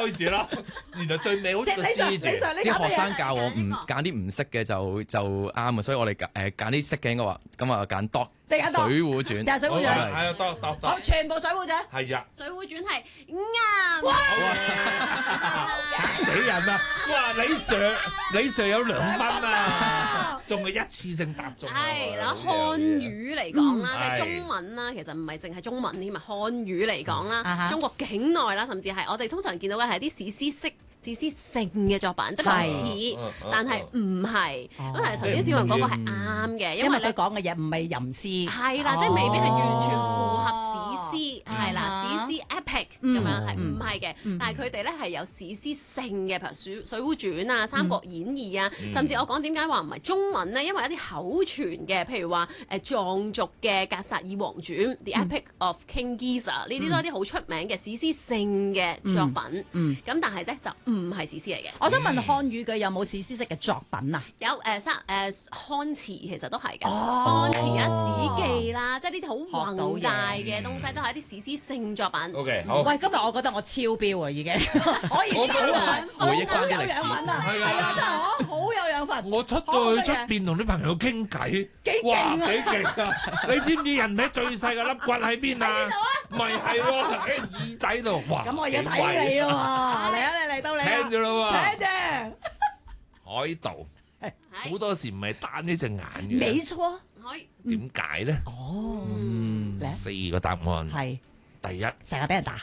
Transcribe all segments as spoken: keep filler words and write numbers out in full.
開住咯。原來最尾好似個獅住。 啲學生教我唔揀啲唔識嘅就就啱啊，所以我哋誒揀啲識嘅應該話，咁啊揀 Doc 水滸傳， 就係水滸傳， 係啊，Doc Doc Doc， 好全部水滸傳， 係啊， 水滸傳係啱。 死人啊！哇，李 Sir 李 Sir 有兩分啊，仲係一次性答中。 係嗱，漢語嚟講啦，即係中文啦，其實唔係淨係中文添啊，漢語嚟講啦，中國境內啦，甚至係我哋通常見到嘅係啲史詩式。史詩性嘅作品，即係似，但係唔係。咁係頭先小雲講個係啱嘅，因為佢講嘅嘢唔係吟詩， 係啦，即係未必係完全符合史詩，係啦，史詩 epic 咁樣係唔係嘅？但係佢哋咧係有史詩性嘅，譬如《水水滸傳》啊，《三國演義》啊，甚至我講點解話唔係中文咧？因為一啲口傳嘅，譬如話誒藏族嘅《格薩爾王傳》The Epic of King Giza 呢啲都係啲好出名嘅史詩性嘅作品。咁但係咧就唔係史詩嚟嘅。 我想問漢語嘅有冇史詩式嘅作品啊？ 有誒三誒漢詞其實都係嘅，漢詞啊、史記啦，即係呢啲好宏大嘅東西，都係一啲史詩性作品。 O K， 好。 喂，今日我覺得我超標啊，已經可以走啊， 回憶翻啲歷史。 係啊，真係好有養分。 我出到去出邊同啲朋友傾偈，哇，幾勁啊！你知唔知人體最細嘅粒骨喺邊啊？唔係係喎，喺耳仔度。哇！ 咁我而家睇你咯喎，嚟啊！你嚟到你聽住咯喎， 聽住。 海盜好多時唔係單呢隻眼嘅， 冇錯。 可以點解咧？ 哦， 四個答案係第一， 成日俾人打。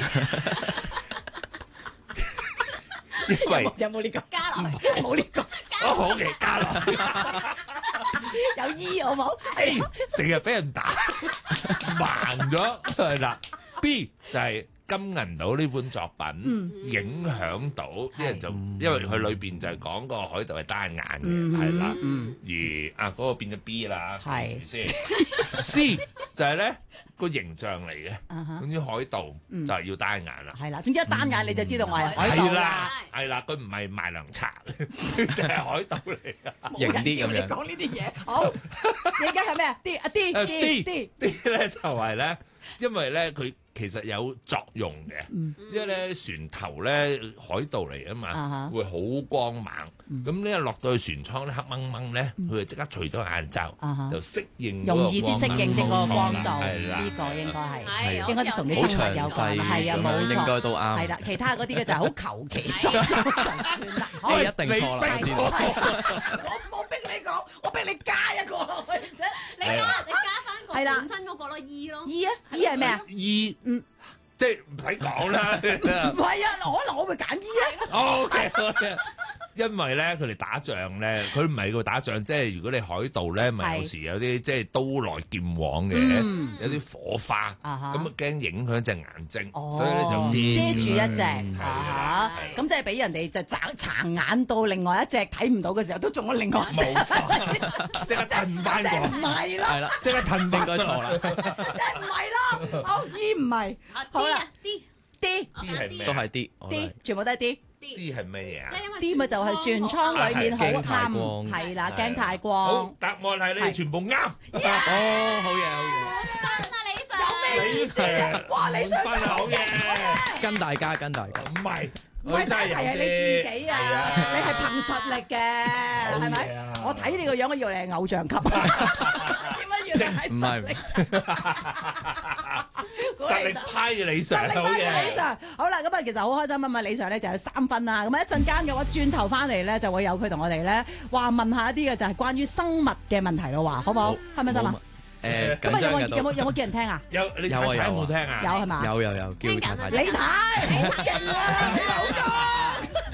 因為有冇呢個？ 加落去， 冇呢個。 哦，好嘅，加落去。 有醫好冇？ A 成日俾人打，盲咗係啦。B 就係金銀島呢本作品影響到啲人就，因為佢裏邊就係講個海盜係單眼嘅，係啦。而啊嗰個變咗 B 啦，記住先。C 就係咧個形象嚟嘅，總之海盜就係要單眼啦。 係啦，總之一單眼你就知道我係海盜啦。 係啦，佢唔係賣涼茶，就係海盜嚟噶， 型啲咁樣。 你講呢啲嘢，好。你而家係咩啊？D 啊 D D D D 咧就係咧，因為咧佢。其實有作用嘅，因為咧船頭咧海盜嚟啊嘛，會好光猛。咁呢落到去船艙咧黑掹掹咧，佢就即刻除咗眼罩，就適應容易啲適應啲個光度。 係啦， 呢個應該係係應該同你生活有關。係啊，冇錯， 應該都啱。 係啦，其他嗰啲嘅就係好求其作作就算啦。 你一定錯啦，我知道。 我冇逼你講，我逼你加一個落去啫。 你加你加翻個本身嗰個咯 E 咯 E 啊 E 係咩啊 ？E 嗯，即係唔使講啦。 唔係啊，可能我會揀 E 啊。 O K，因為咧佢哋打仗咧，佢唔係個打仗，即係如果你海盜咧，咪有時有啲即係刀來劍往嘅，有啲火花，咁啊驚影響隻眼睛，所以咧就遮住一隻嚇， 咁即係俾人哋就眨殘眼到另外一隻睇唔到嘅時候，都中咗另外一隻， 冇錯，即刻褪翻過， 唔係咯， 係啦，即刻褪應該錯啦， 即係唔係咯，好 E 唔係，好啦 D D D 係咩？ 都係 D D 全部都係 D。 D 係咩嘢啊？ D 咪就係船艙裏面好暗，係啦，驚太光。 好，答案係你哋全部啱。 哦，好嘢，好嘢。 真啊，李 Sir！ 李 Sir， 哇，李 Sir 分好嘢。 跟大家，跟大家。 唔係， 唔係真係係你自己啊！你係憑實力嘅，係咪？我睇你個樣，我以為你係偶像級。點解原來係實力？ 實力派嘅李 Sir，好李嘢。 Sir，好啦，咁啊，其實好開心啊嘛，李 Sir 咧就有三分啦。咁啊，一陣間嘅話轉頭翻嚟咧，就會有佢同我哋咧話問下一啲嘅就係關於生物嘅問題咯，話好唔好？係咪生物？ 誒， 咁啊，有冇有冇有冇叫人聽啊？ 有，你太太有冇聽啊？ 有係嘛？ 有有有，叫太太。 你睇，好勁啊！好